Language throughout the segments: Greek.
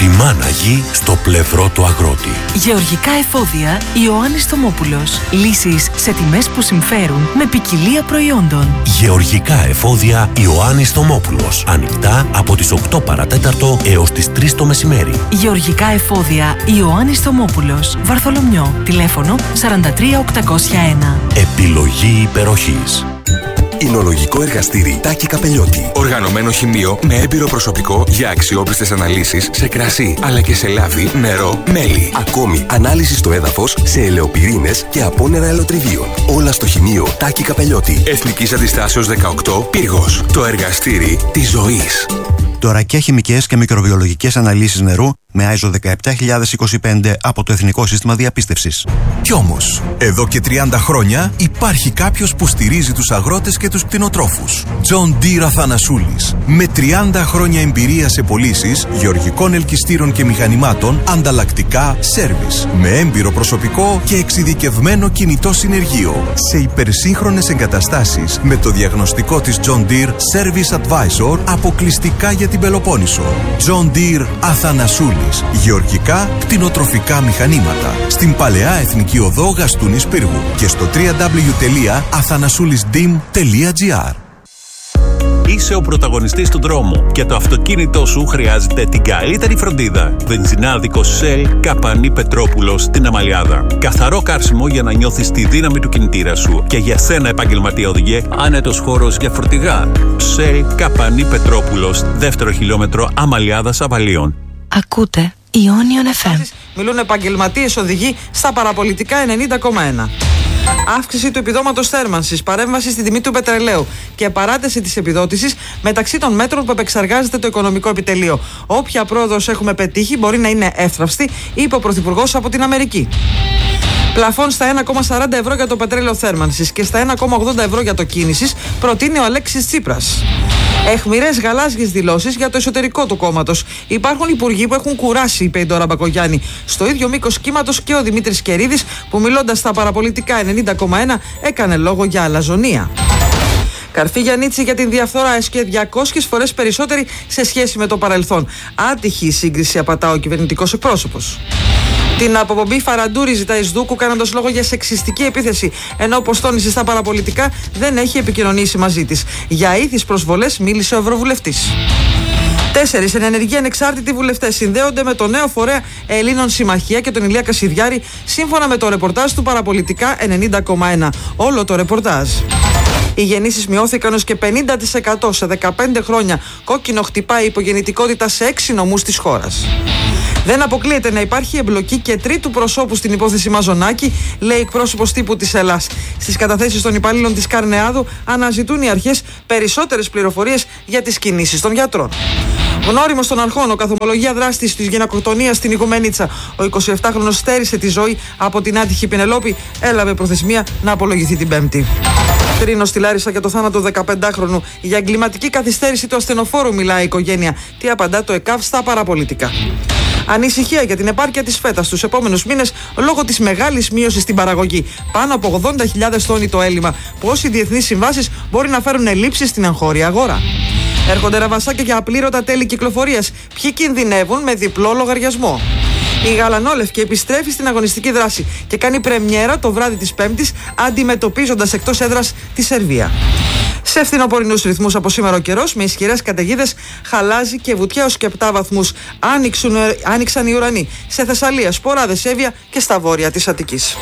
τη μάνα γη στο πλευρό του αγρότη. Γεωργικά εφόδια Ιωάννης Θωμόπουλος. Λύσεις σε τιμές που συμφέρουν με ποικιλία προϊόντων. Γεωργικά εφόδια Ιωάννης Θωμόπουλος. Ανοιχτά από τις 8 παρατέταρτο έως τις 3 το μεσημέρι. Γεωργικά εφόδια Ιωάννης Θωμόπουλος. Βαρθολομιό. Τηλέφωνο 43801. Επιλογή υπεροχής. Εινολογικό εργαστήρι Τάκη Καπελιώτη. Οργανωμένο χημείο με έμπειρο προσωπικό για αξιόπιστες αναλύσεις σε κρασί, αλλά και σε λάδι, νερό, μέλι. Ακόμη, ανάλυση στο έδαφος σε ελαιοπυρήνες και απόνερα ελαιοτριβίων. Όλα στο χημείο Τάκη Καπελιώτη. Εθνικής Αντιστάσεως 18, Πύργος. Το εργαστήρι της ζωής. Δωρακιά χημικές και μικροβιολογικές αναλύσεις νερού με ISO 17025 από το Εθνικό Σύστημα Διαπίστευσης. Κι όμως, εδώ και 30 χρόνια υπάρχει κάποιος που στηρίζει τους αγρότες και τους κτηνοτρόφους. John Deere Αθανασούλης. Με 30 χρόνια εμπειρία σε πωλήσεις γεωργικών ελκυστήρων και μηχανημάτων, ανταλλακτικά, σέρβις. Με έμπειρο προσωπικό και εξειδικευμένο κινητό συνεργείο. Σε υπερσύγχρονες εγκαταστάσεις με το διαγνωστικό της John Deere Service Advisor αποκλειστικά για την Πελοπόννησο. John Deere Αθανασούλης. Γεωργικά, κτηνοτροφικά μηχανήματα. Στην Παλαιά Εθνική Οδό Γαστούνης Πύργου και στο www.athanasoulisdim.gr. Είσαι ο πρωταγωνιστής του δρόμου και το αυτοκίνητό σου χρειάζεται την καλύτερη φροντίδα. Βενζινάδικο Shell Καπανή Πετρόπουλος στην Αμαλιάδα. Καθαρό καύσιμο για να νιώθεις τη δύναμη του κινητήρα σου. Και για σένα, επαγγελματία οδηγέ, άνετος χώρος για φορτηγά. Shell Καπανή Πετρόπουλος, 2ο χιλιόμετρο Αμαλιάδας Αβαλίων. Ακούτε Ionion FM. Μιλούν επαγγελματίες οδηγοί στα παραπολιτικά 90,1. Αύξηση του επιδόματος θέρμανσης, παρέμβαση στη τιμή του πετρελαίου και παράταση της επιδότησης μεταξύ των μέτρων που επεξεργάζεται το Οικονομικό Επιτελείο. Όποια πρόοδος έχουμε πετύχει μπορεί να είναι εύθραυστη, είπε ο Πρωθυπουργός από την Αμερική. Πλαφών στα 1,40 ευρώ για το πετρέλαιο θέρμανσης και στα 1,80 ευρώ για το κίνησης, προτείνει ο Αλέξης Τσίπρας. Αιχμηρές γαλάζιες δηλώσεις για το εσωτερικό του κόμματος. Υπάρχουν υπουργοί που έχουν κουράσει, είπε η Ντόρα Μπακογιάννη. Στο ίδιο μήκος κύματος και ο Δημήτρης Κερίδης, που μιλώντας στα παραπολιτικά 90,1 έκανε λόγο για αλαζονία. Καρφί Γιαννίτση για την διαφθορά και 200 φορές περισσότερη σε σχέση με το παρελθόν. Άτυχη η σύγκριση, απατά ο κυβερνητικός εκπρόσωπος. Την αποπομπή Φαραντούρη ζητάει Σδούκου κάνοντας λόγο για σεξιστική επίθεση, ενώ όπως τόνισε στα παραπολιτικά δεν έχει επικοινωνήσει μαζί της. Για ήθεις προσβολές μίλησε ο Ευρωβουλευτής. 4 εν ενεργεία ανεξάρτητοι βουλευτές συνδέονται με το νέο φορέα Ελλήνων Συμμαχία και τον Ηλία Κασιδιάρη, σύμφωνα με το ρεπορτάζ του παραπολιτικά 90,1. Όλο το ρεπορτάζ. Οι γεννήσεις μειώθηκαν ως και 50% σε 15 χρόνια. Κόκκινο χτυπάει η υπογεννητικότητα σε 6 νομούς της χώρας. Δεν αποκλείεται να υπάρχει εμπλοκή και τρίτου προσώπου στην υπόθεση Μαζονάκη, λέει εκπρόσωπος τύπου της Ελλάς. Στις καταθέσεις των υπαλλήλων της Καρνεάδου αναζητούν οι αρχές περισσότερες πληροφορίες για τις κινήσεις των γιατρών. Γνώριμος των αρχών, ο καθομολογία δράστης της γενοκτονίας στην Οικουμενίτσα. Ο 27χρονος στέρισε τη ζωή από την άτυχη Πινελόπη, έλαβε προθεσμία να απολογηθεί την Πέμπτη. Τρίνο στη Λάρισα για το θάνατο 15χρονου. Για εγκληματική καθυστέρηση του ασθενοφόρου μιλάει η οικογένεια. Τι απαντά το ΕΚΑΒ στα παραπολιτικά. Ανησυχία για την επάρκεια της φέτας στους επόμενους μήνες λόγω της μεγάλης μείωσης στην παραγωγή. Πάνω από 80.000 τόνοι το έλλειμμα, που ως οι διεθνείς συμβάσεις μπορεί να φέρουν ελλείψεις στην εγχώρια αγορά. Έρχονται ραβασάκια για απλήρωτα τέλη κυκλοφορίας. Ποιοι κινδυνεύουν με διπλό λογαριασμό. Η γαλανόλευκη επιστρέφει στην αγωνιστική δράση και κάνει πρεμιέρα το βράδυ της Πέμπτης, αντιμετωπίζοντας εκτός έδρας τη Σερβία. Σε φθινοπορεινούς ρυθμούς από σήμερα ο καιρός, με ισχυρές καταιγίδες, χαλάζει και βουτιά ως και 7 βαθμούς. Άνοιξαν οι ουρανοί σε Θεσσαλία, Σποράδες, Εύβοια και στα βόρεια της Αττικής.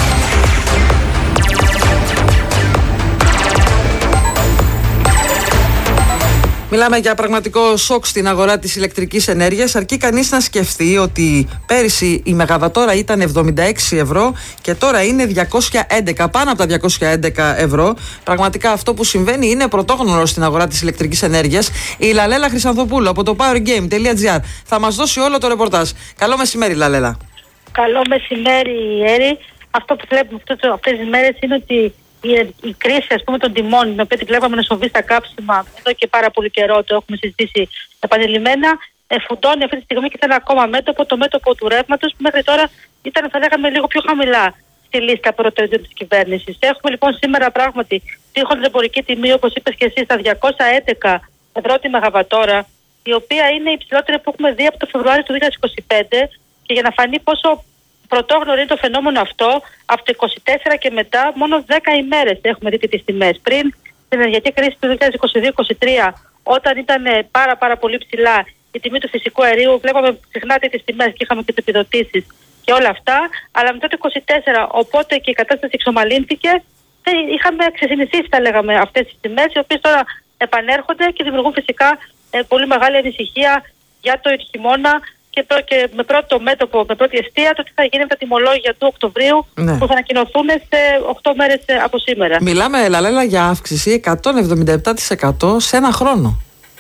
Μιλάμε για πραγματικό σοκ στην αγορά της ηλεκτρικής ενέργειας, αρκεί κανείς να σκεφτεί ότι πέρυσι η μεγαβατόρα ήταν 76 ευρώ και τώρα είναι 211, πάνω από τα 211 ευρώ. Πραγματικά αυτό που συμβαίνει είναι πρωτόγνωρο στην αγορά της ηλεκτρικής ενέργειας. Η Λαλέλα Χρυσανθοπούλου από το powergame.gr θα μας δώσει όλο το ρεπορτάζ. Καλό μεσημέρι, Λαλέλα. Καλό μεσημέρι, Έρη. Αυτό που βλέπουμε αυτές τις μέρες είναι ότι η κρίση, ας πούμε, των τιμών, την οποία την βλέπαμε να σοβεί στα κάψιμα εδώ και πάρα πολύ καιρό, το έχουμε συζητήσει επανειλημμένα, φουντώνει αυτή τη στιγμή και σε ένα ακόμα μέτωπο, το μέτωπο του ρεύματος, που μέχρι τώρα ήταν, θα λέγαμε, λίγο πιο χαμηλά στη λίστα προτεραιοτήτων της κυβέρνησης. Έχουμε λοιπόν σήμερα πράγματι τείχον εμπορική τιμή, όπως είπες και εσύ, στα 211 ευρώ τη μεγαβατόρα, η οποία είναι η υψηλότερη που έχουμε δει από το Φεβρουάριο του 2025, και για να φανεί πόσο πρωτόγνωρο είναι το φαινόμενο αυτό, από το 24 και μετά μόνο 10 ημέρες έχουμε δει τις τιμές. Πριν την ενεργειακή κρίση του 2022-2023, όταν ήταν πάρα πολύ ψηλά η τιμή του φυσικού αερίου, βλέπαμε συχνά τις τιμές και είχαμε και τις επιδοτήσεις και όλα αυτά, αλλά μετά το 2024, οπότε και η κατάσταση εξομαλύνθηκε, είχαμε ξεσυνηθίσει, θα λέγαμε, αυτές τις τιμές, οι οποίες τώρα επανέρχονται και δημιουργούν φυσικά πολύ μεγάλη ανησυχία για το χειμώνα και με πρώτο μέτωπο, με πρώτη αιστεία, το τι θα γίνει με τα τιμολόγια του Οκτωβρίου, ναι, που θα ανακοινωθούν σε 8 μέρες από σήμερα. Μιλάμε, Λαλέλα, για αύξηση 177% σε ένα χρόνο.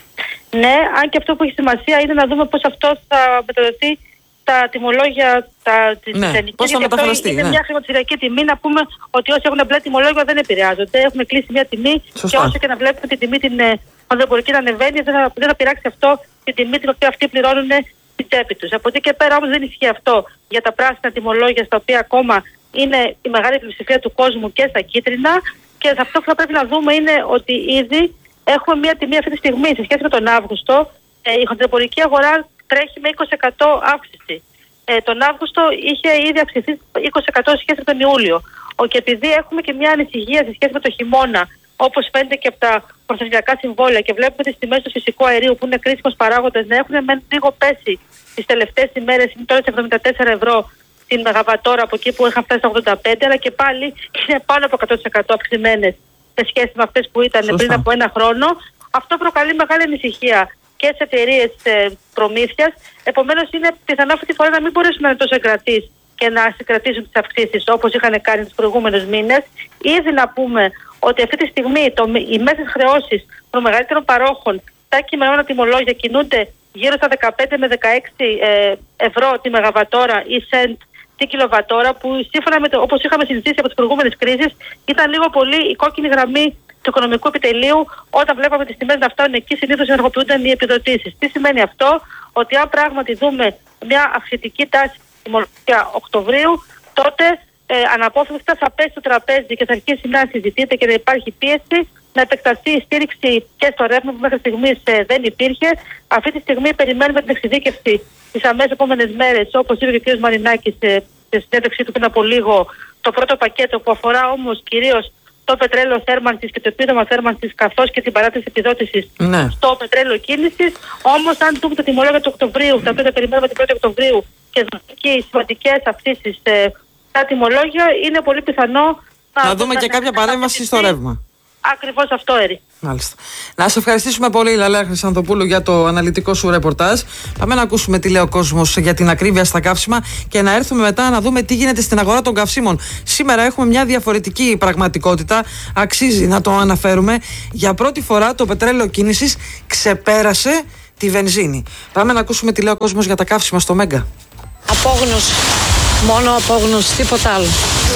Ναι, αν και αυτό που έχει σημασία είναι να δούμε πώς αυτό θα μεταδοθεί τα τιμολόγια της ελληνικής. Πώς θα μεταφραστεί. Είναι μια χρηματιστηριακή τιμή. Να πούμε ότι όσοι έχουν μπλε τιμολόγια δεν επηρεάζονται. Έχουν κλείσει μια τιμή. Σωστά. Και όσο και να βλέπουμε την τιμή την χονδροπορική να ανεβαίνει, δεν θα πειράξει αυτό την τιμή την οποία αυτοί πληρώνουν στην τσέπη τους. Από εκεί και πέρα όμως δεν ισχύει αυτό για τα πράσινα τιμολόγια, στα οποία ακόμα είναι η μεγάλη πλειοψηφία του κόσμου και στα κίτρινα. Και αυτό που θα πρέπει να δούμε είναι ότι ήδη έχουμε μια τιμή αυτή τη στιγμή σε σχέση με τον Αύγουστο. Η χονδροπορική αγορά τρέχει με 20% αύξηση. Τον Αύγουστο είχε ήδη αυξηθεί 20% σε σχέση με τον Ιούλιο. Και επειδή έχουμε και μια ανησυχία σε σχέση με το χειμώνα, όπως φαίνεται και από τα πρωτοσυλλογικά συμβόλαια, και βλέπουμε τις τιμές του φυσικού αερίου που είναι κρίσιμος παράγοντας να έχουν λίγο πέσει τις τελευταίες ημέρες, είναι τώρα σε 74 ευρώ την μεγαβατόρα από εκεί που είχαν φτάσει στα 85, αλλά και πάλι είναι πάνω από 100% αυξημένες σε σχέση με αυτές που ήταν πριν από ένα χρόνο. Αυτό προκαλεί μεγάλη ανησυχία και σε εταιρείες προμήθειας. Επομένως, είναι πιθανό αυτή τη φορά να μην μπορέσουν να είναι τόσο εγκρατείς και να συγκρατήσουν τις αυξήσεις όπως είχαν κάνει τους προηγούμενους μήνες. Ήδη να πούμε ότι αυτή τη στιγμή οι μέσες χρεώσεις των μεγαλύτερων παρόχων, τα κειμενόμενα τιμολόγια κινούνται γύρω στα 15 με 16 ευρώ τη μεγαβατόρα ή σεντ τη κιλοβατόρα, που σύμφωνα με όπως είχαμε συζητήσει από τις προηγούμενες κρίσεις, ήταν λίγο πολύ η κόκκινη γραμμή του οικονομικού επιτελείου. Όταν βλέπαμε τις τιμές να φτάνουν εκεί, συνήθως ενεργοποιούνταν οι επιδοτήσεις. Τι σημαίνει αυτό? Ότι αν πράγματι δούμε μια αυξητική τάση τιμολογία Οκτωβρίου, τότε αναπόφευκτα θα πέσει στο τραπέζι και θα αρχίσει να συζητείται και να υπάρχει πίεση να επεκταθεί η στήριξη και στο ρεύμα που μέχρι στιγμής δεν υπήρχε. Αυτή τη στιγμή περιμένουμε την εξειδίκευση τις αμέσως επόμενες μέρες, όπως είπε και ο κ. Μαρινάκης στη συνέντευξή του πριν από λίγο, το πρώτο πακέτο που αφορά όμως κυρίως το πετρέλαιο θέρμανσης και το επίδομα θέρμανσης, καθώς και την παράταση επιδότησης στο πετρέλαιο κίνησης. Όμως, αν δούμε τα τιμολόγια του Οκτωβρίου, τα οποία περιμένουμε την 1η Οκτωβρίου, και οι σημαντικές αυξήσεις στα τιμολόγια, είναι πολύ πιθανό να δούμε και κάποια παρέμβαση στο ρεύμα. Ακριβώς αυτό, Έρη. Μάλιστα. Να σε ευχαριστήσουμε πολύ, Λαλέα Χρυσανθοπούλου, για το αναλυτικό σου ρεπορτάζ. Πάμε να ακούσουμε τι λέει ο κόσμος για την ακρίβεια στα καύσιμα και να έρθουμε μετά να δούμε τι γίνεται στην αγορά των καυσίμων. Σήμερα έχουμε μια διαφορετική πραγματικότητα. Αξίζει να το αναφέρουμε. Για πρώτη φορά το πετρέλαιο κίνησης ξεπέρασε τη βενζίνη. Πάμε να ακούσουμε τι λέει ο κόσμος για τα καύσιμα στο Μέγκα. Απόγνωση. Μόνο απόγνωση, τίποτα άλλο.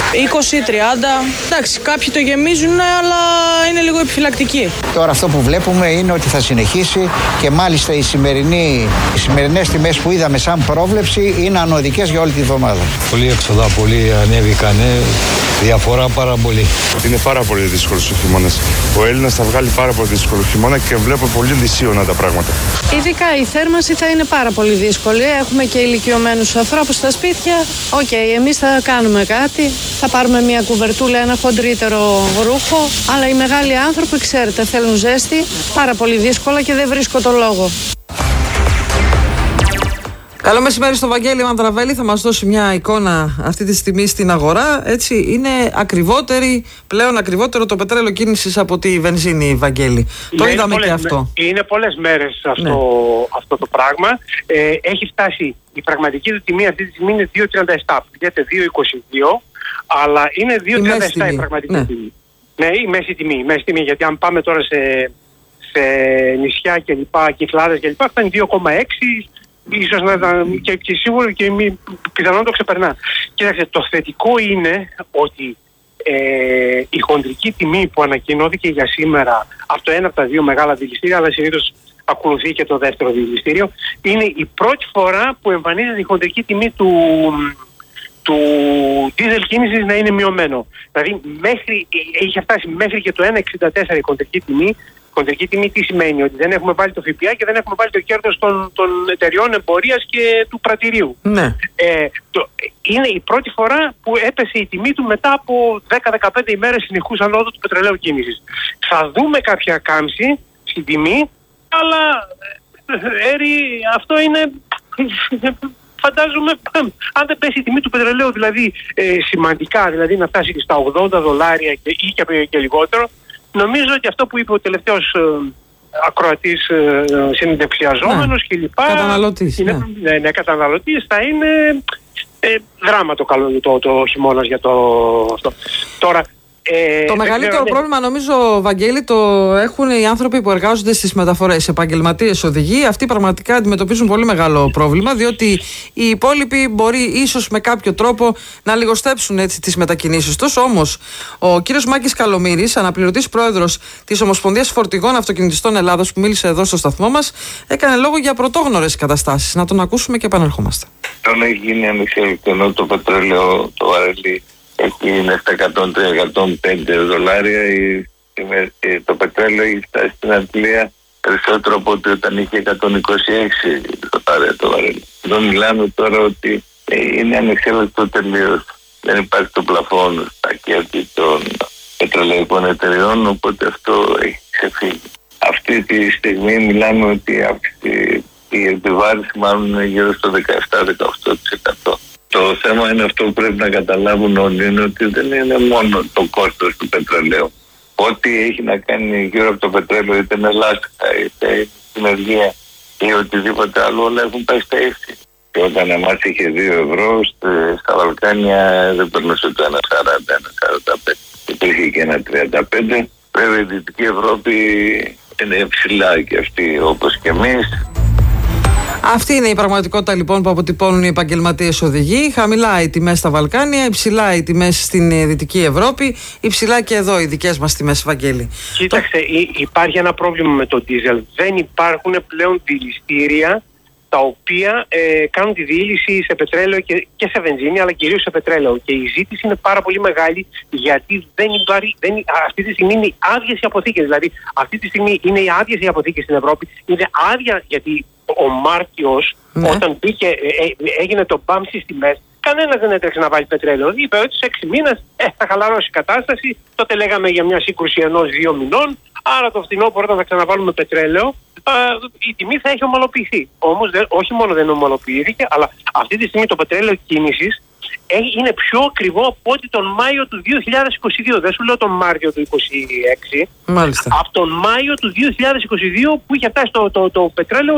20-30. Εντάξει, κάποιοι το γεμίζουν, αλλά είναι λίγο επιφυλακτικοί. Τώρα αυτό που βλέπουμε είναι ότι θα συνεχίσει και μάλιστα οι σημερινές τιμές που είδαμε σαν πρόβλεψη είναι ανωδικές για όλη τη βδομάδα. Πολύ έξοδα, πολύ ανέβηκανε. Διαφορά πάρα πολύ. Είναι πάρα πολύ δύσκολο ο χειμώνας. Ο Έλληνας θα βγάλει πάρα πολύ δύσκολο χειμώνα και βλέπω πολύ δυσίωνα τα πράγματα. Ειδικά η θέρμανση θα είναι πάρα πολύ δύσκολη. Έχουμε και ηλικιωμένους ανθρώπους στα σπίτια. Εμείς θα κάνουμε κάτι. Θα πάρουμε μια κουβερτούλα, ένα χοντρύτερο ρούχο. Αλλά οι μεγάλοι άνθρωποι, ξέρετε, θέλουν ζέστη. Πάρα πολύ δύσκολα και δεν βρίσκω το λόγο. Καλό μεσημέρι στο Βαγγέλη Μαντραβέλη, θα μας δώσει μια εικόνα αυτή τη στιγμή στην αγορά. Έτσι, είναι πλέον ακριβότερο το πετρέλαιο κίνησης από τη βενζίνη, Βαγγέλη. Το είδαμε και αυτό. Είναι πολλές μέρες αυτό το πράγμα. Έχει φτάσει η πραγματική του τιμή αυτή τη στιγμή είναι 2,37. Πηγαίνετε 2,22, αλλά είναι 2,37 η πραγματική τιμή. Ναι, η μέση τιμή. Γιατί αν πάμε τώρα σε νησιά και λοιπά, κυκλάδες και λοιπά, φτάνει 2,6. Ίσως να ήταν και σίγουρο και πιθανόν το ξεπερνά. Κοίταξε, το θετικό είναι ότι η χοντρική τιμή που ανακοινώθηκε για σήμερα από το ένα από τα δύο μεγάλα δηληστήρια, αλλά συνήθως ακολουθεί και το δεύτερο δηληστήριο, είναι η πρώτη φορά που εμφανίζεται η χοντρική τιμή του δίζελ κίνησης να είναι μειωμένο. Δηλαδή είχε φτάσει μέχρι και το 1,64 η χοντρική τιμή. χοντρική τιμή τι σημαίνει? Ότι δεν έχουμε βάλει το ΦΠΑ και δεν έχουμε βάλει το κέρδος των εταιριών εμπορίας και του πρατηρίου. Ναι. Είναι η πρώτη φορά που έπεσε η τιμή του μετά από 10-15 ημέρες συνεχούς ανόδου του πετρελαίου κίνησης. Θα δούμε κάποια κάμψη στην τιμή, αλλά αυτό είναι... Φαντάζομαι, αν δεν πέσει η τιμή του πετρελαίου δηλαδή σημαντικά, δηλαδή να φτάσει και στα $80 ή και λιγότερο, νομίζω ότι αυτό που είπε ο τελευταίος ακροατής συνεντευξιαζόμενος και λοιπά, καταναλωτής, καταναλωτής, θα είναι δράμα το χειμώνας για αυτό. Τώρα, το μεγαλύτερο πρόβλημα, νομίζω, Βαγγέλη, το έχουν οι άνθρωποι που εργάζονται στις μεταφορές, επαγγελματίες οδηγοί. Αυτοί πραγματικά αντιμετωπίζουν πολύ μεγάλο πρόβλημα, διότι οι υπόλοιποι μπορεί ίσως με κάποιο τρόπο να λιγοστέψουν έτσι τις μετακινήσεις τους. Όμως, ο κύριος Μάκης Καλομήρης, αναπληρωτής πρόεδρος της Ομοσπονδίας Φορτηγών Αυτοκινητιστών Ελλάδος, που μίλησε εδώ στο σταθμό μας, έκανε λόγο για πρωτόγνωρες καταστάσεις. Να τον ακούσουμε και επανερχόμαστε. Όταν έχει γίνει ανεξέλεκτο, ενώ το πετρέλαιο, το βαρέλι, είναι στα $103-105, το πετρέλαιο έχει φτάσει στην Αγγλία περισσότερο από ότι όταν είχε $126 το βαρέλι. Εδώ μιλάμε τώρα ότι είναι ανεξέλεκτο τελείως. Δεν υπάρχει το πλαφόν στα κέρδη των πετρελαϊκών εταιριών, οπότε αυτό έχει ξεφύγει. Αυτή τη στιγμή μιλάμε ότι η επιβάρηση μάλλον είναι γύρω στο 17-18%. Το θέμα είναι αυτό που πρέπει να καταλάβουν όλοι, είναι ότι δεν είναι μόνο το κόστος του πετρελαίου. Ό,τι έχει να κάνει γύρω από το πετρέλαιο, είτε είναι λάστιχα, είτε ενεργεία ή οτιδήποτε άλλο, όλα έχουν πάει στα ύψη. Και όταν εμάς είχε €2, στα Βαλκάνια δεν περνούσε το 1,40-1,45. Υπήρχε και 1,35. Βέβαια η Δυτική Ευρώπη είναι ψηλά και αυτή όπως και εμείς. Αυτή είναι η πραγματικότητα λοιπόν που αποτυπώνουν οι επαγγελματίες οδηγοί. Χαμηλά οι τιμές στα Βαλκάνια, υψηλά οι τιμές στην Δυτική Ευρώπη, υψηλά και εδώ οι δικές μας τιμές, Βαγγέλη. Κοίταξε, υπάρχει ένα πρόβλημα με το ντίζελ. Δεν υπάρχουν πλέον δηληστήρια τα οποία κάνουν τη διήλυση σε πετρέλαιο και σε βενζίνη, αλλά κυρίως σε πετρέλαιο. Και η ζήτηση είναι πάρα πολύ μεγάλη, γιατί αυτή τη στιγμή είναι άδειες οι αποθήκες. Δηλαδή, αυτή τη στιγμή είναι οι άδειες οι αποθήκες στην Ευρώπη. Είναι άδεια γιατί ο Μάρτιος, όταν έγινε το μπαμ στις τιμές, κανένας δεν έτρεξε να βάλει πετρέλαιο. Είπε ότι σε 6 μήνες θα χαλαρώσει η κατάσταση. Τότε λέγαμε για μια σύγκρουση 1-2 μηνών. Άρα το φθινόπωρο, όταν θα ξαναβάλουμε πετρέλαιο, η τιμή θα έχει ομαλοποιηθεί. Όμως όχι μόνο δεν ομαλοποιήθηκε, αλλά αυτή τη στιγμή το πετρέλαιο κίνησης είναι πιο ακριβό από ό,τι τον Μάιο του 2022. Δεν σου λέω τον Μάρτιο του 2026. Μάλιστα. Από τον Μάιο του 2022 που είχε φτάσει το πετρέλαιο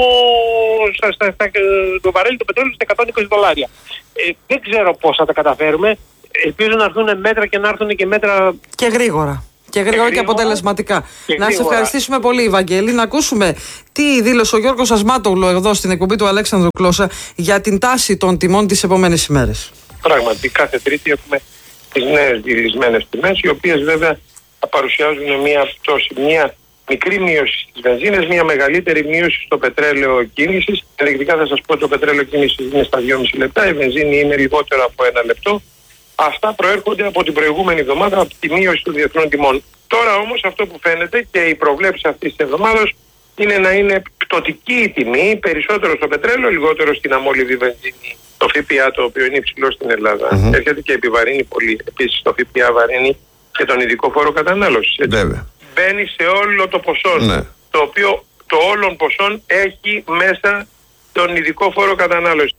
το βαρέλι του πετρέλαιου στα $120. Δεν ξέρω πώς θα τα καταφέρουμε. Ελπίζω να έρθουν μέτρα και να έρθουν και μέτρα και γρήγορα. Και γρήγορα και αποτελεσματικά. Να σε ευχαριστήσουμε πολύ, Βαγγέλη. Να ακούσουμε τι δήλωσε ο Γιώργος Ασμάτογλου εδώ στην εκπομπή του Αλέξανδρου Κλώσσα για την τάση των τιμών τις επόμενες ημέρες. Πράγματι, κάθε Τρίτη έχουμε τις νέες διελυσμένες τιμές, οι οποίες βέβαια θα παρουσιάζουν μια μικρή μείωση στις βενζίνες, μια μεγαλύτερη μείωση στο πετρέλαιο κίνησης. Ενδεικτικά θα σας πω ότι το πετρέλαιο κίνησης είναι στα 2,5 λεπτά, η βενζίνη είναι λιγότερο από 1 λεπτό. Αυτά προέρχονται από την προηγούμενη εβδομάδα, από τη μείωση των διεθνών τιμών. Τώρα όμως αυτό που φαίνεται και οι προβλέψεις αυτής της εβδομάδας είναι να είναι πτωτική η τιμή, περισσότερο στο πετρέλαιο, λιγότερο στην αμόλυβη βενζίνη. Το ΦΠΑ, το οποίο είναι υψηλό στην Ελλάδα, έρχεται και επιβαρύνει πολύ. Επίσης το ΦΠΑ βαρύνει και τον ειδικό φόρο κατανάλωσης. Μπαίνει σε όλο το ποσό, το οποίο το όλων ποσών έχει μέσα τον ειδικό φόρο κατανάλωσης.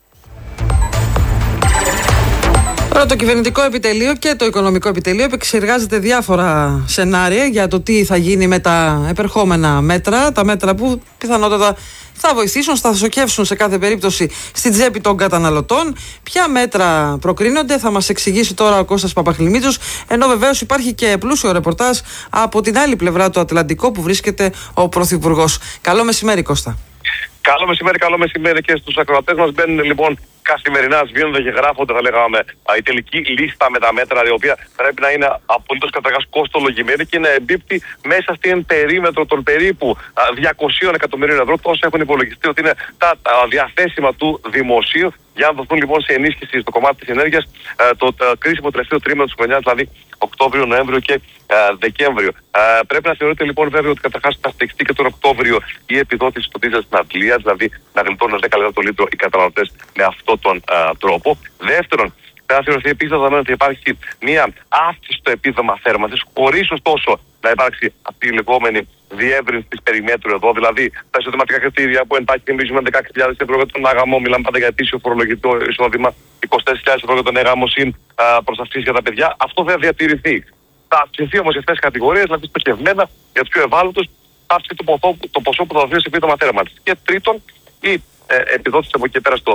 Τώρα το κυβερνητικό επιτελείο και το οικονομικό επιτελείο επεξεργάζεται διάφορα σενάρια για το τι θα γίνει με τα επερχόμενα μέτρα, τα μέτρα που πιθανότατα θα βοηθήσουν, θα στοχεύσουν σε κάθε περίπτωση στην τσέπη των καταναλωτών. Ποια μέτρα προκρίνονται θα μας εξηγήσει τώρα ο Κώστας Παπαχλημίτσος, ενώ βεβαίως υπάρχει και πλούσιο ρεπορτάζ από την άλλη πλευρά του Ατλαντικού που βρίσκεται ο Πρωθυπουργός. Καλό μεσημέρι, Κώστα. Καλό μεσημέρι και στους ακροατές μας. Μπαίνουν λοιπόν καθημερινά, σβήνονται και γράφονται, θα λέγαμε, η τελική λίστα με τα μέτρα, η οποία πρέπει να είναι απολύτως καταρχάς κόστολογημένη και να εμπίπτει μέσα στην περίμετρο των περίπου 200 εκατομμυρίων ευρώ. Τόσο έχουν υπολογιστεί ότι είναι τα διαθέσιμα του δημοσίου για να δοθούν λοιπόν σε ενίσχυση στο κομμάτι της ενέργειας το κρίσιμο τελευταίο τρίμηνο της χρονιάς, δηλαδή Οκτώβριο, Νοέμβριο και Δεκέμβριο. Πρέπει να θεωρείτε λοιπόν βέβαια ότι καταρχάς θα στηριχτεί και τον Οκτώβριο η επιδότηση του δίζελ στην Αγγλία, δηλαδή να γλιτώνουν 10 λεπτά το λίτρο οι καταναλωτές με αυτόν τον τρόπο. Δεύτερον, θα θεωρηθεί επίσης ότι θα υπάρχει μια αύξηση στο επίδομα θέρμανσης, χωρίς ωστόσο να υπάρξει αυτή η λεγόμενη διεύρυνση της περιμέτρου εδώ. Δηλαδή, τα εισοδηματικά κριτήρια που εντάχει θυμίζουμε 16.000 ευρώ για τον άγαμο, μιλάμε πάντα για ετήσιο φορολογικό εισόδημα, 24.000 ευρώ για τον έγαμο συν προστασίες για τα παιδιά. Αυτό δεν θα διατηρηθεί. Θα αυξηθεί όμως σε αυτές τις κατηγορίες, δηλαδή στοχευμένα για τους πιο ευάλωτους, θα αυξηθεί το ποσό που θα δοθεί σε επίδομα θέρμανσης. Και τρίτον, η επιδότηση από εκεί πέρα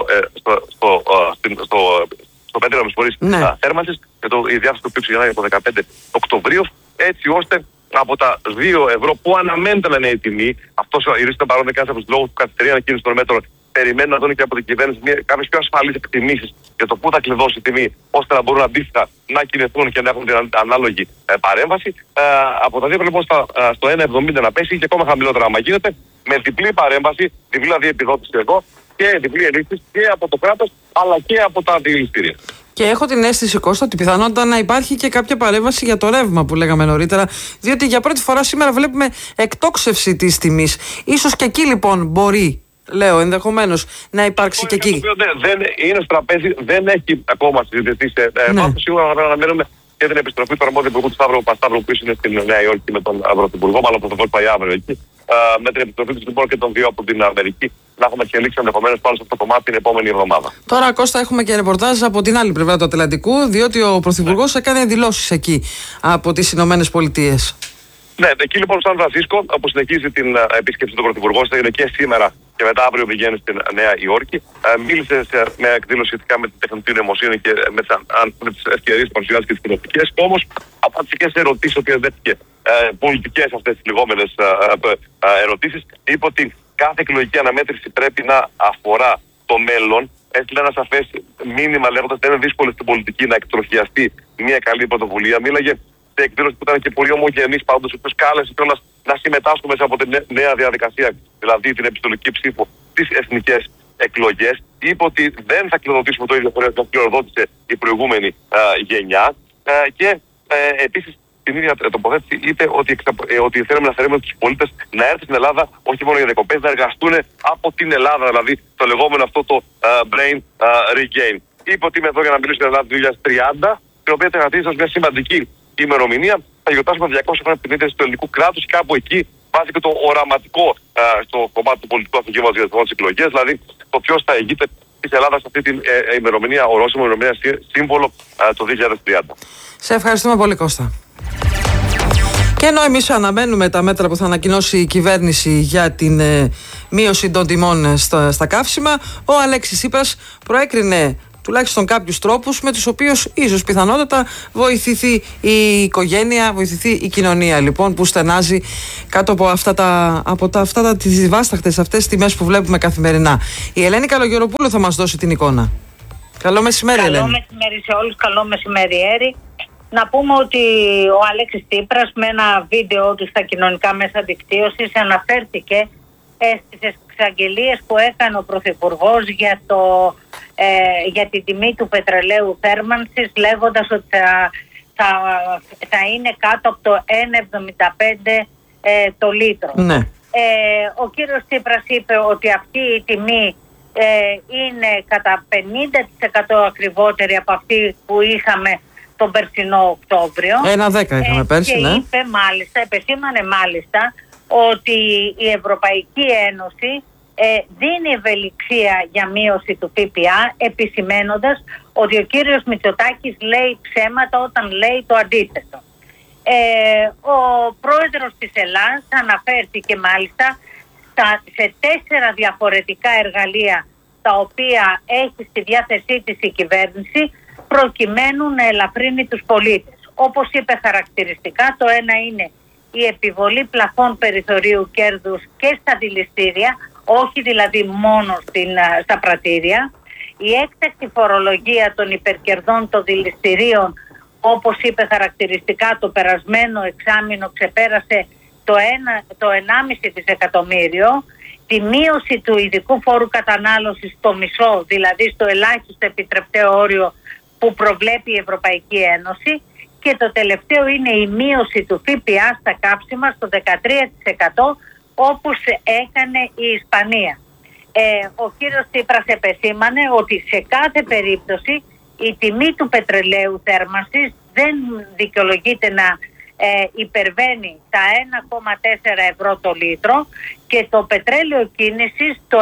στο πέτρελο με φορείς θέρμανσης, η διάθεση του οποίου ξεκινάει από 15 Οκτωβρίου, έτσι ώστε από τα 2 ευρώ που αναμένεται να είναι η τιμή, αυτός ο ειρήστον παρόν και ένας από τους λόγους που καθυστερεί η ανακοίνωση των μέτρων, περιμένουν να δουν και από την κυβέρνηση κάποιες πιο ασφαλείς εκτιμήσεις για το πού θα κλειδώσει η τιμή, ώστε να μπορούν αντίστοιχα να κινηθούν και να έχουν την ανάλογη παρέμβαση. Από τα 2 λοιπόν στο 1,70 να πέσει και ακόμα χαμηλότερα, άμα γίνεται, με διπλή παρέμβαση, διπλή δηλαδή επιδότηση εδώ και διπλή ενίσχυση και από το κράτος αλλά και από τα αντιληστήρια. Και έχω την αίσθηση, Κώστα, ότι πιθανότατα να υπάρχει και κάποια παρέμβαση για το ρεύμα που λέγαμε νωρίτερα, διότι για πρώτη φορά σήμερα βλέπουμε εκτόξευση της τιμής. Ίσως και εκεί λοιπόν μπορεί, λέω ενδεχομένως, να υπάρξει και εκεί. Δεν είναι στο τραπέζι, δεν έχει ακόμα συζητηθεί σε βάθος. Σίγουρα να αναμένουμε και την επιστροφή του αρμόδιου υπουργού του Σταύρου Πασταύρου, που είναι στην Νέα Υόρκη με τον Πρωθυπουργό, μάλλον ο Πρωθυπουργός πάει αύριο εκεί. Με την επιστροφή του λοιπόν και των 2 από την Αμερική, να έχουμε εξελίξει ενδεχομένως πάνω σε αυτό το κομμάτι την επόμενη εβδομάδα. Τώρα, Κώστα, έχουμε και ρεπορτάζ από την άλλη πλευρά του Ατλαντικού, διότι ο Πρωθυπουργός έκανε δηλώσεις εκεί από τις Ηνωμένες Πολιτείες. Ναι, εκεί λοιπόν στο Σαν Φρανσίσκο, όπου συνεχίζει την επίσκεψη του Πρωθυπουργού, θα είναι και σήμερα και μετά αύριο πηγαίνει στην Νέα Υόρκη. Μίλησε σε μια εκδήλωση σχετικά με την τεχνητή νοημοσύνη και με τις ευκαιρίες που παρουσιάζει και τις κοινωνικές. Όμως, απάντησε και σε ερωτήσεις, οποίες δέχτηκε πολιτικές αυτές τις λεγόμενες ερωτήσεις. Είπε ότι κάθε εκλογική αναμέτρηση πρέπει να αφορά το μέλλον. Έστειλε ένα σαφές μήνυμα λέγοντας ότι δεν είναι δύσκολο στην πολιτική να εκτροχιαστεί μια καλή πρωτοβουλία. Μίλαγε σε εκδήλωση που ήταν και πολύ ομογενής πάντως, ο οποίος κάλεσε κιόλας να συμμετάσχουμε μέσα από τη νέα διαδικασία, δηλαδή την επιστολική ψήφο στις εθνικές εκλογές. Είπε ότι δεν θα κληροδοτήσουμε το ίδιο φορέα που κληροδότησε η προηγούμενη γενιά. Και επίσης την ίδια τοποθέτηση είπε ότι θέλουμε να φέρουμε τους πολίτες να έρθουν στην Ελλάδα όχι μόνο για διακοπές, να εργαστούν από την Ελλάδα, δηλαδή το λεγόμενο αυτό το brain regain. Είπε ότι είμαι εδώ για να μιλήσω για την Ελλάδα του 2030, την οποία θα ως μια σημαντική ημερομηνία. Θα γιορτάσουμε 200 χρόνια από την ίδρυση του ελληνικού κράτους και κάπου εκεί βάζει και το οραματικό στο κομμάτι του πολιτικού αφηγήματος για τις εκλογές, δηλαδή το ποιος θα ηγείται της Ελλάδας σε αυτή την ημερομηνία, ορόσημο ημερομηνία σύμβολο το 2030. Σε ευχαριστούμε πολύ, Κώστα. Και ενώ εμείς αναμένουμε τα μέτρα που θα ανακοινώσει η κυβέρνηση για την μείωση των τιμών στα καύσιμα, ο Αλέξης Τσίπρας προέκρινε τουλάχιστον κάποιους τρόπους με τους οποίους ίσως πιθανότατα βοηθηθεί η οικογένεια, βοηθηθεί η κοινωνία λοιπόν που στενάζει κάτω από τις δυσβάσταχτες αυτές τιμές που βλέπουμε καθημερινά. Η Ελένη Καλογεροπούλου θα μας δώσει την εικόνα. Καλό μεσημέρι, Ελένη. Καλό μεσημέρι σε όλους, καλό μεσημέρι, Έρη. Να πούμε ότι ο Αλέξης Τσίπρας με ένα βίντεο του στα κοινωνικά μέσα δικτύωσης αναφέρθηκε στις εξαγγελίες που έκανε ο Πρωθυπουργός για την τιμή του πετρελαίου θέρμανσης, λέγοντας ότι θα είναι κάτω από το 1,75 το λίτρο. Ναι. Ο κύριος Τσίπρας είπε ότι αυτή η τιμή είναι κατά 50% ακριβότερη από αυτή που είχαμε τον περσινό Οκτώβριο. 1,10 είχαμε πέρσι, και ναι. είπε επεσήμανε μάλιστα ότι η Ευρωπαϊκή Ένωση δίνει ευελιξία για μείωση του ΦΠΑ, επισημένοντας ότι ο κύριος Μητσοτάκης λέει ψέματα όταν λέει το αντίθετο. Ο πρόεδρος της Ελλάδας αναφέρθηκε μάλιστα σε 4 διαφορετικά εργαλεία τα οποία έχει στη διάθεσή της η κυβέρνηση προκειμένου να ελαφρύνει τους πολίτες. Όπως είπε χαρακτηριστικά, το ένα είναι η επιβολή πλαφών περιθωρίου κέρδους και στα δηληστήρια, όχι δηλαδή μόνο στα πρατήρια, η έκτακτη φορολογία των υπερκερδών των δηληστηρίων, όπως είπε χαρακτηριστικά το περασμένο εξάμηνο ξεπέρασε το 1,5 δισεκατομμύριο, τη μείωση του ειδικού φόρου κατανάλωσης στο μισό, δηλαδή στο ελάχιστο επιτρεπταίο όριο που προβλέπει η Ευρωπαϊκή Ένωση, και το τελευταίο είναι η μείωση του ΦΠΑ στα κάψιμα στο 13% όπως έκανε η Ισπανία. Ο κύριος Τσίπρας επεσήμανε ότι σε κάθε περίπτωση η τιμή του πετρελαίου θέρμανσης δεν δικαιολογείται να υπερβαίνει τα 1,4 ευρώ το λίτρο και το πετρέλαιο κίνησης το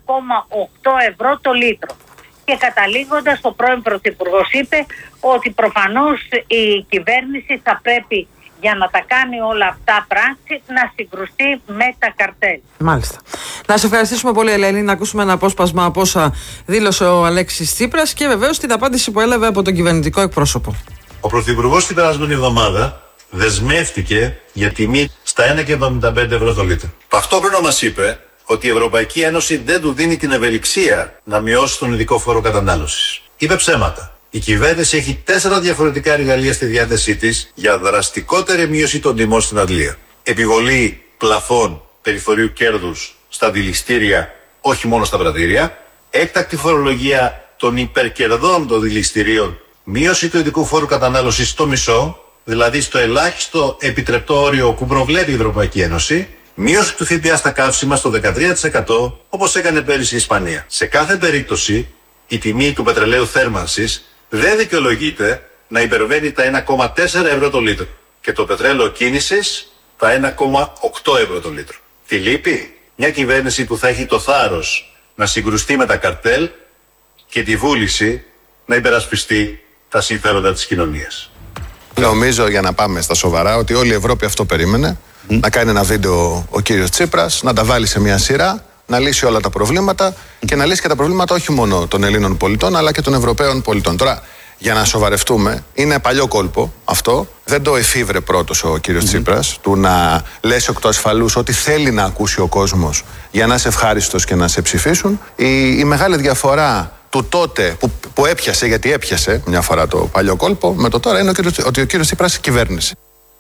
1,8 ευρώ το λίτρο. Και καταλήγοντας, ο πρώην Πρωθυπουργός είπε ότι προφανώς η κυβέρνηση θα πρέπει, για να τα κάνει όλα αυτά πράξη, να συγκρουστεί με τα καρτέλ. Μάλιστα. Να σε ευχαριστήσουμε πολύ, Ελένη, να ακούσουμε ένα απόσπασμα από όσα δήλωσε ο Αλέξης Τσίπρας και βεβαίως την απάντηση που έλαβε από τον κυβερνητικό εκπρόσωπο. Ο Πρωθυπουργός την περασμένη εβδομάδα δεσμεύτηκε για τιμή στα 1,75 ευρώ το λίτρο. Ταυτόχρονα μας είπε ότι η Ευρωπαϊκή Ένωση δεν του δίνει την ευελιξία να μειώσει τον ειδικό φόρο κατανάλωσης. Είπε ψέματα. Η κυβέρνηση έχει 4 διαφορετικά εργαλεία στη διάθεσή της για δραστικότερη μείωση των τιμών στην Αγγλία. Επιβολή πλαφών περιθωρίου κέρδους στα δηληστήρια, όχι μόνο στα πρατήρια. Έκτακτη φορολογία των υπερκερδών των δηληστηρίων. Μείωση του ειδικού φόρου κατανάλωσης στο μισό, δηλαδή στο ελάχιστο επιτρεπτό όριο που προβλέπει η Ευρωπαϊκή Ένωση. Μείωση του ΦΠΑ στα καύσιμα στο 13%, όπως έκανε πέρυσι η Ισπανία. Σε κάθε περίπτωση, η τιμή του πετρελαίου θέρμανσης δεν δικαιολογείται να υπερβαίνει τα 1,4 ευρώ το λίτρο και το πετρέλαιο κίνησης τα 1,8 ευρώ το λίτρο. Τι λείπει? Μια κυβέρνηση που θα έχει το θάρρος να συγκρουστεί με τα καρτέλ και τη βούληση να υπερασπιστεί τα συμφέροντα της κοινωνίας. Νομίζω, για να πάμε στα σοβαρά, ότι όλη η Ευρώπη αυτό περίμενε. Να κάνει ένα βίντεο ο κύριος Τσίπρας, να τα βάλει σε μια σειρά, να λύσει όλα τα προβλήματα και να λύσει και τα προβλήματα όχι μόνο των Ελλήνων πολιτών αλλά και των Ευρωπαίων πολιτών. Τώρα, για να σοβαρευτούμε, είναι παλιό κόλπο αυτό. Δεν το εφήβρε πρώτος ο κύριος Τσίπρας, του να λες εκ του ασφαλούς ό,τι θέλει να ακούσει ο κόσμος για να είσαι ευχάριστος και να σε ψηφίσουν. Η μεγάλη διαφορά του τότε που έπιασε, γιατί έπιασε μια φορά το παλιό κόλπο, με το τώρα είναι ότι ο κύριος Τσίπρας κυβέρνησε.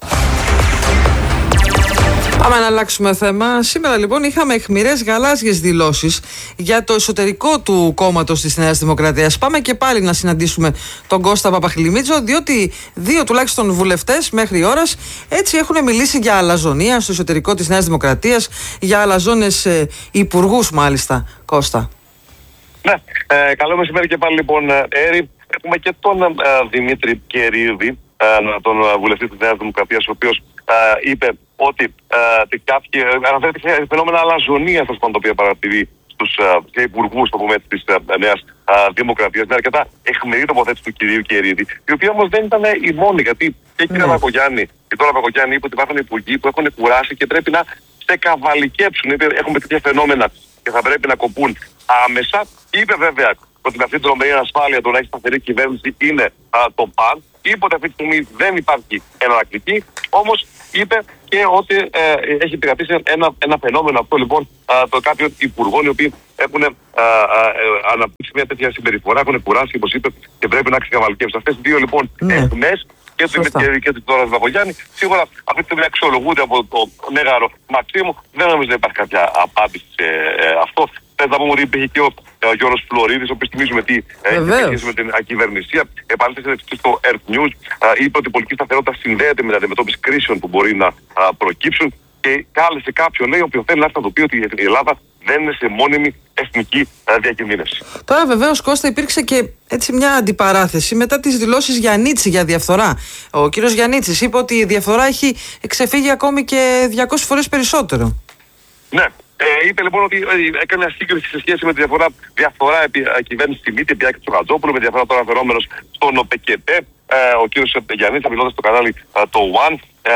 Πάμε να αλλάξουμε θέμα. Σήμερα λοιπόν είχαμε αιχμηρές γαλάζιες δηλώσεις για το εσωτερικό του κόμματος της Νέας Δημοκρατίας. Πάμε και πάλι να συναντήσουμε τον Κώστα Παπαχλημίτζο, διότι 2 τουλάχιστον βουλευτές μέχρι ώρας έτσι έχουν μιλήσει για αλαζονία στο εσωτερικό της Νέας Δημοκρατίας, για αλαζόνες υπουργούς μάλιστα. Κώστα. Ναι, καλό μεσημέρι και πάλι λοιπόν, Έρη. Έχουμε και τον Δημήτρη Κερίδη, τον βουλευτή της Νέας Δημοκρατίας, ο οποίος είπε ότι κάποιοι αναφέρεται σε φαινόμενα αλαζονίας τα οποία παρατηρεί στους υπουργούς της Νέας Δημοκρατίας, με αρκετά αιχμηρή τοποθέτηση του κυρίου Κερίδη, η οποία όμως δεν ήταν η μόνη, γιατί και η κυρία Βακογιάννη, είπε ότι υπάρχουν υπουργοί που έχουν κουράσει και πρέπει να στεκαβαλικέψουν, έχουμε τέτοια φαινόμενα και θα πρέπει να κοπούν άμεσα. Είπε βέβαια ότι με αυτή την τρομερή ασφάλεια το να έχει σταθερή κυβέρνηση είναι το παν. Είπε ότι αυτή τη στιγμή δεν υπάρχει εναλλακτική, όμως είπε και ότι έχει επικρατήσει ένα φαινόμενο αυτό λοιπόν κάποιων υπουργών οι οποίοι έχουν αναπτύξει μια τέτοια συμπεριφορά, έχουν κουράσει, όπως είπε, και πρέπει να ξεκαβαλικεύσουν. Αυτές οι δύο λοιπόν εχμές και του Δημήτρη και του Τώρα Βακογιάννη, σίγουρα αυτή τη στιγμή αξιολογούνται από το Μέγαρο Μαξίμου. Δεν νομίζω να υπάρχει κάποια απάντηση σε αυτό. Να πούμε ότι υπήρχε και ο Γιώργος Φλωρίδης, ο οποίος θυμίζουμε τι έχει με την ακυβερνησία. Επανέλθει στο Earth News, είπε ότι η πολιτική σταθερότητα συνδέεται με την αντιμετώπιση κρίσεων που μπορεί να προκύψουν και κάλεσε κάποιον, λέει, ο οποίος θέλει να έρθει να το πει ότι η Ελλάδα δεν είναι σε μόνιμη εθνική διακινδύνευση. Τώρα βεβαίως, Κώστα, υπήρξε και έτσι μια αντιπαράθεση μετά τις δηλώσεις Γιαννίτση για διαφθορά. Ο κύριος Γιαννίτσης είπε ότι η διαφθορά έχει ξεφύγει ακόμη και 200 φορές περισσότερο. Ναι. Είπε λοιπόν ότι έκανε μια σύγκριση σε σχέση με τη διαφορά κυβέρνηση στη Μύτη, επί του Χατζόπουλου, με διαφορά τώρα αφαιρόμενος στον ΟΠΕΚΕΤΕ. Ο κύριος Γιαννίτης, μιλώντας στο κανάλι το One,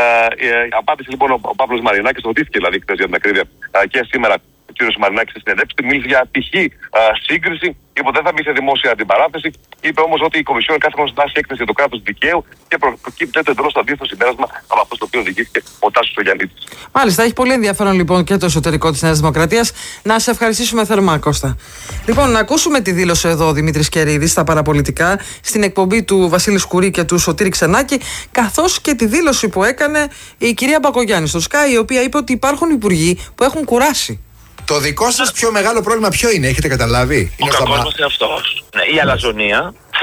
απάντησε λοιπόν ο Παύλος Μαρινάκης, ρωτήθηκε δηλαδή χθες για την ακρίβεια και σήμερα ο κύριος Μαρινάκης στη συνεντεύξη, μίλησε για ατυχή σύγκριση. Είπε ότι δεν θα μπει σε δημόσια αντιπαράθεση. Είπε όμως ότι η Κομισιόν κάθε χρόνο συντάσσει έκθεση για το κράτος δικαίου και προκύπτει εντελώς το αντίθετο συμπέρασμα από αυτό στο οποίο οδηγήθηκε ο Τάσος Γιαννίτης. Μάλιστα, έχει πολύ ενδιαφέρον λοιπόν και το εσωτερικό της Νέας Δημοκρατίας. Να σε ευχαριστήσουμε θερμά, Κώστα. Λοιπόν, να ακούσουμε τη δήλωση εδώ ο Δημήτρης Κερίδης στα παραπολιτικά, στην εκπομπή του Βασίλη Σκουρί και του Σωτήρη Ξενάκη, καθώς και τη δήλωση που έκανε η κυρία Μπακογιάννη στο Sky, η οποία είπε ότι υπάρχουν υπουργοί που έχουν κουράσει. Το δικό σας πιο μεγάλο πρόβλημα ποιο είναι, έχετε καταλάβει? Ο κακός μας είναι αυτός. Ναι, η αλαζονία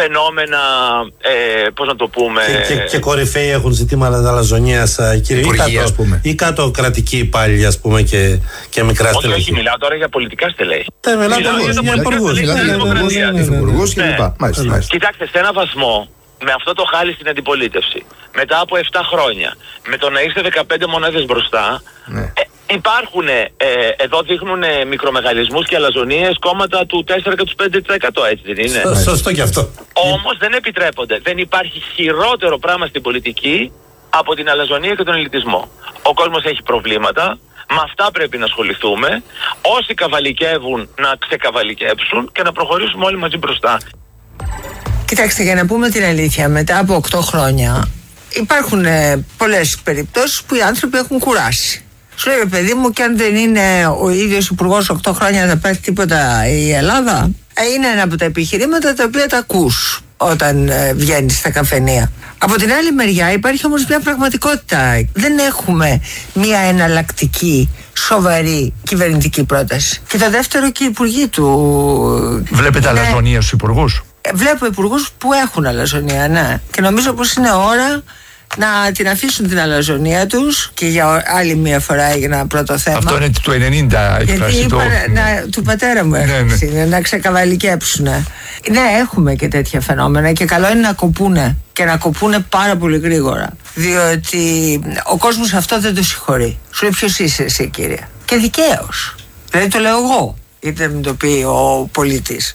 φαινόμενα, πώς να το πούμε... Και κορυφαίοι έχουν ζητήματα αλαζονίας, κύριε, ή κάτω κρατικοί υπάλληλοι, ας πούμε, και μικρά στελέχη. Όχι, μιλάω τώρα για πολιτικά στελέχη. Για υπουργούς κλπ. Κοιτάξτε, σε έναν βαθμό, με αυτό το χάλι στην αντιπολίτευση, μετά από 7 χρόνια, με το να είστε 15 μονάδες μπροστά, υπάρχουν, εδώ δείχνουν μικρομεγαλισμούς και αλαζονίες κόμματα του 4 και του 5%, έτσι δεν είναι? Σωστό και αυτό. Όμως δεν επιτρέπονται. Δεν υπάρχει χειρότερο πράγμα στην πολιτική από την αλαζονία και τον ελιτισμό. Ο κόσμος έχει προβλήματα, με αυτά πρέπει να ασχοληθούμε. Όσοι καβαλικεύουν να ξεκαβαλικέψουν και να προχωρήσουμε όλοι μαζί μπροστά. Κοιτάξτε, για να πούμε την αλήθεια, μετά από 8 χρόνια υπάρχουν πολλές περιπτώσεις που οι άνθρωποι έχουν κουράσει. Σου λέει, παιδί μου, και αν δεν είναι ο ίδιος υπουργός 8 χρόνια δεν πάθει τίποτα η Ελλάδα. Είναι ένα από τα επιχειρήματα τα οποία τα ακούς όταν βγαίνεις στα καφενεία. Από την άλλη μεριά υπάρχει όμως μια πραγματικότητα. Δεν έχουμε μια εναλλακτική, σοβαρή κυβερνητική πρόταση. Και το δεύτερο, και οι υπουργοί του... Βλέπετε αλαζονία στους υπουργούς? Βλέπω υπουργούς που έχουν αλαζονία, ναι. Και νομίζω πως είναι ώρα να την αφήσουν την αλαζονία τους. Και για άλλη μια φορά έγινε ένα πρώτο θέμα. Αυτό είναι του 90 γιατί του πατέρα μου έφτιαξε, να ξεκαβαλικέψουν. Ναι, έχουμε και τέτοια φαινόμενα και καλό είναι να κοπούνε. Και να κοπούνε πάρα πολύ γρήγορα. Διότι ο κόσμος αυτό δεν το συγχωρεί. Σου λέει, ποιος είσαι εσύ, κύριε? Και δικαίως. Δηλαδή το λέω εγώ, γιατί δεν μου το πει ο πολίτης.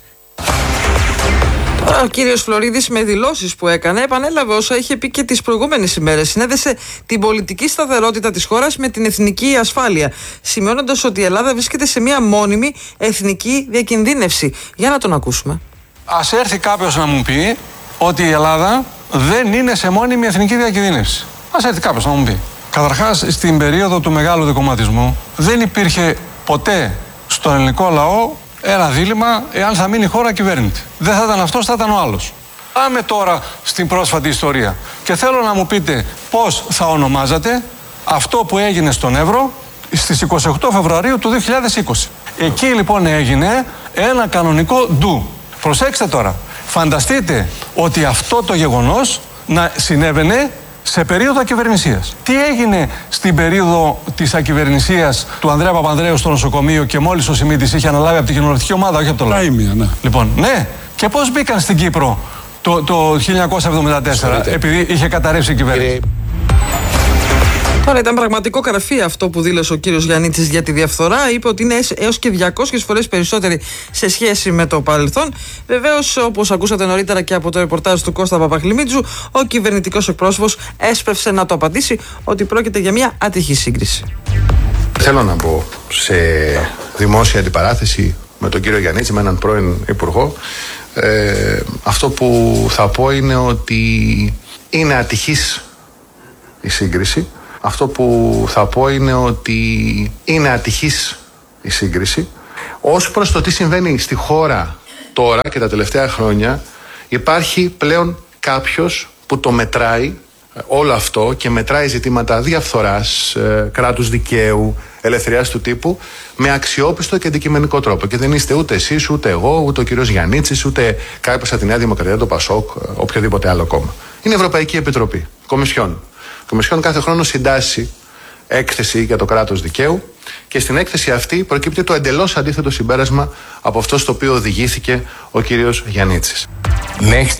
Ο κύριος Φλωρίδης, με δηλώσεις που έκανε, επανέλαβε όσα είχε πει και τις προηγούμενες ημέρες. Συνέδεσε την πολιτική σταθερότητα της χώρας με την εθνική ασφάλεια, σημειώνοντας ότι η Ελλάδα βρίσκεται σε μια μόνιμη εθνική διακινδύνευση. Για να τον ακούσουμε. Ας έρθει κάποιος να μου πει ότι η Ελλάδα δεν είναι σε μόνιμη εθνική διακινδύνευση. Ας έρθει κάποιος να μου πει. Καταρχάς, στην περίοδο του μεγάλου δικομματισμού δεν υπήρχε ποτέ στον ελληνικό λαό ένα δίλημμα εάν θα μείνει η χώρα κυβέρνητη. Δεν θα ήταν αυτός, θα ήταν ο άλλος. Πάμε τώρα στην πρόσφατη ιστορία και θέλω να μου πείτε πώς θα ονομάζατε αυτό που έγινε στον Εύρο στις 28 Φεβρουαρίου του 2020. Εκεί λοιπόν έγινε ένα κανονικό ντου. Προσέξτε τώρα, φανταστείτε ότι αυτό το γεγονός να συνέβαινε σε περίοδο ακυβερνησίας. Τι έγινε στην περίοδο της ακυβερνησίας του Ανδρέα Παπανδρέου στο νοσοκομείο και μόλις ο Σιμίτης είχε αναλάβει από την κοινωνιστική ομάδα, όχι από το λαό? Ναι. Λοιπόν, ναι. Και πώς μπήκαν στην Κύπρο το 1974, επειδή είχε καταρρεύσει η κυβέρνηση? Τώρα ήταν πραγματικό καραφί αυτό που δήλωσε ο κύριος Γιαννίτσης για τη διαφθορά. Είπε ότι είναι έως και 200 φορές περισσότερη σε σχέση με το παρελθόν. Βεβαίως, όπως ακούσατε νωρίτερα και από το ρεπορτάζ του Κώστα Παπαχλημίτζου, ο κυβερνητικός εκπρόσωπος έσπευσε να το απαντήσει ότι πρόκειται για μια ατυχή σύγκριση. Θέλω να πω σε δημόσια αντιπαράθεση με τον κύριο Γιαννίτση, με έναν πρώην υπουργό, αυτό που θα πω είναι ότι είναι ατυχής η σύγκριση. Αυτό που θα πω είναι ότι είναι ατυχής η σύγκριση. Ως προς το τι συμβαίνει στη χώρα τώρα και τα τελευταία χρόνια, υπάρχει πλέον κάποιος που το μετράει όλο αυτό και μετράει ζητήματα διαφθοράς, κράτους δικαίου, ελευθερίας του τύπου με αξιόπιστο και αντικειμενικό τρόπο. Και δεν είστε ούτε εσείς, ούτε εγώ, ούτε ο κύριος Γιαννίτσης, ούτε κάποιος από τη Νέα Δημοκρατία, το Πασόκ, οποιοδήποτε άλλο κόμμα. Είναι η Ευρωπαϊκή Επιτροπή, Κομισιόν. Η Κομισιόν κάθε χρόνο συντάσσει έκθεση για το κράτος δικαίου και στην έκθεση αυτή προκύπτει το εντελώς αντίθετο συμπέρασμα από αυτό στο οποίο οδηγήθηκε ο κύριος Γιαννίτσης. Μέχρι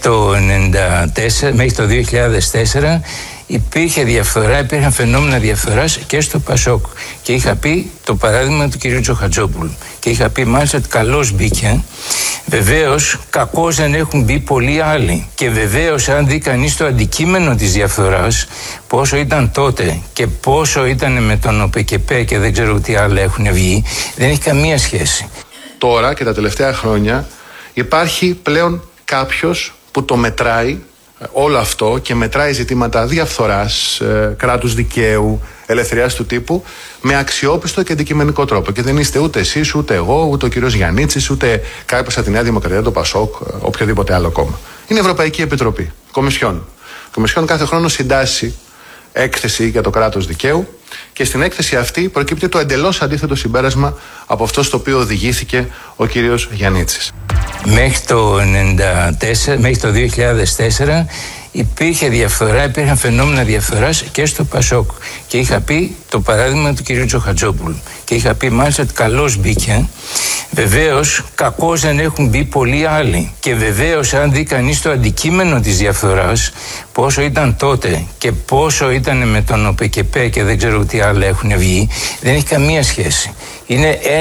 το 2004 υπήρχε διαφθορά, υπήρχαν φαινόμενα διαφθοράς και στο Πασόκ. Και είχα πει το παράδειγμα του κυρίου Τζοχατζόπουλου. Και είχα πει μάλιστα ότι καλώς μπήκε. Βεβαίως, κακώς δεν έχουν μπει πολλοί άλλοι. Και βεβαίως, αν δει κανείς το αντικείμενο της διαφθοράς, πόσο ήταν τότε και πόσο ήταν με τον ΟΠΕΚΕΠΕ και δεν ξέρω τι άλλα έχουν βγει, δεν έχει καμία σχέση. Τώρα και τα τελευταία χρόνια υπάρχει πλέον κάποιος που το μετράει όλο αυτό και μετράει ζητήματα διαφθοράς, κράτους δικαίου, ελευθερίας του τύπου με αξιόπιστο και αντικειμενικό τρόπο. Και δεν είστε ούτε εσείς, ούτε εγώ, ούτε ο κύριος Γιαννίτσης, ούτε κάποιος από τη Νέα Δημοκρατία, το Πασόκ, οποιοδήποτε άλλο κόμμα. Είναι η Ευρωπαϊκή Επιτροπή, Κομισιόν. Η Κομισιόν κάθε χρόνο συντάσσει έκθεση για το κράτος δικαίου και στην έκθεση αυτή προκύπτει το εντελώς αντίθετο συμπέρασμα από αυτό στο οποίο οδηγήθηκε ο κύριος Γιαννίτσης. Μέχρι το 2004 υπήρχε διαφθορά, υπήρχαν φαινόμενα διαφθοράς και στο Πασόκ. Και είχα πει το παράδειγμα του κ. Τζοχατζόπουλου. Και είχα πει μάλιστα ότι καλώς μπήκε. Βεβαίως, κακώς δεν έχουν μπει πολλοί άλλοι. Και βεβαίως, αν δει κανείς το αντικείμενο της διαφθοράς, πόσο ήταν τότε και πόσο ήταν με τον ΟΠΕΚΕΠΕ και δεν ξέρω τι άλλα έχουν βγει, δεν έχει καμία σχέση. Είναι